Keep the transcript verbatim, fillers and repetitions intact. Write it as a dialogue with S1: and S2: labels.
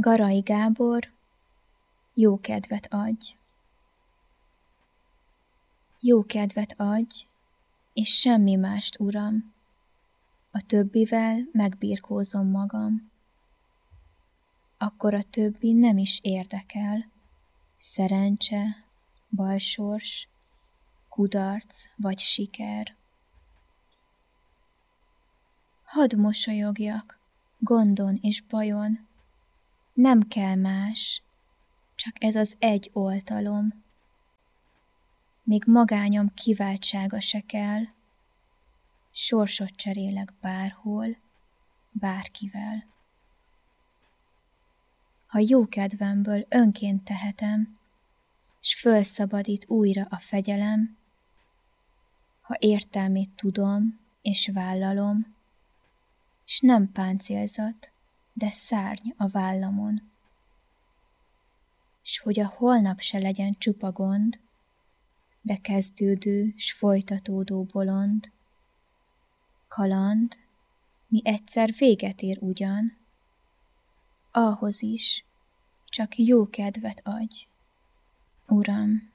S1: Garai Gábor, jó kedvet adj. Jó kedvet adj, és semmi mást, Uram, a többivel megbirkózom magam. Akkor a többi nem is érdekel, szerencse, balsors, kudarc vagy siker. Hadd mosolyogjak, gondon és bajon, nem kell más, csak ez az egy oltalom. Még magányom kiváltsága se kell, sorsot cserélek bárhol, bárkivel. Ha jó kedvemből önként tehetem, s fölszabadít újra a fegyelem, ha értelmét tudom és vállalom, s nem páncélzat, de szárny a vállamon. S hogy a holnap se legyen csupa gond, de kezdődő s folytatódó bolond, kaland, mi egyszer véget ér ugyan, ahhoz is csak jó kedvet adj, Uram.